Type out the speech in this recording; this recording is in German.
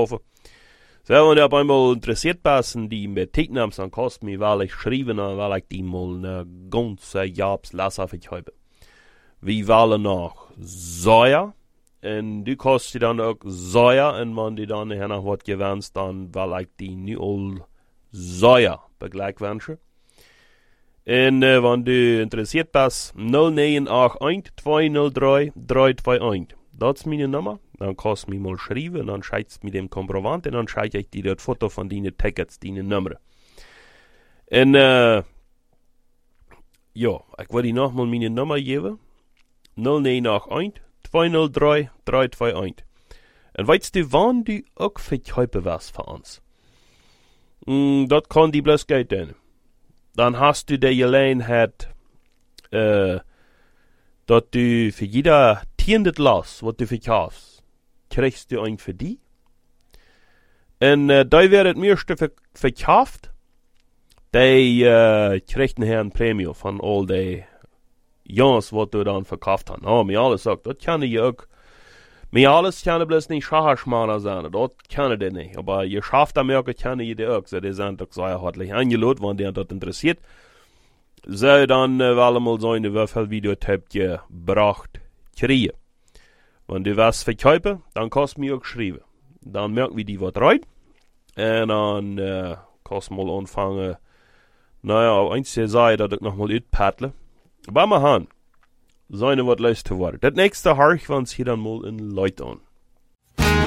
kaufen. So, und ich hab einmal interessiert passen, die mit Ticknams an kost mir, weil ich schrieben habe, weil ich die mal ne ganze Jobs lasse ich habe. Wie wollen noch Soja, und die kostet dann auch Soja, und wenn die dann nachher noch was gewünscht, dann weil ich die nie all Soja begleich wünsche. Und wenn du interessiert bist, 0981 203 321. Das ist meine Nummer. Dann kannst du mich mal schreiben, dann schickst du mir den Komprovant und dann schicke ich dir das Foto von deinen Tickets, deine Nummer. Und ja, ich will dir nochmal meine Nummer geben. 0981 203 321. Und weißt du, wann du auch verkäufen wirst für uns? Das kann die bloß Geld tun. Dann hast du die Gelegenheit, dass du für jeder tiendet Lass, was du verkaufst, kriegst du einen für die. Und da wird das meiste verkauft, die kriegt nachher ein Prämie von all den Jans, was du dann verkauft hast. Oh, mir alles sagt, das kann ich auch. Mir alles kann bloß nicht Schacherschmaner sein, das kann ich nicht. Aber ihr schafft am Merken, kann ich die auch. So, die sind doch sehr herzlich eingeladen, wenn die das interessiert. So, dann wollen wir mal sehen, wie viel Videos habt ihr gebracht kriegen. Wenn du was verkaufen, dann kannst du mir auch schreiben. Dann merken wir die was rein. Und dann kannst du mal anfangen, naja, eins zu sagen, dass ich nochmal utpaddle. Aber wir haben seine was leist zu werden. Das nächste Harch, wenn es hier dann mal in Leute an.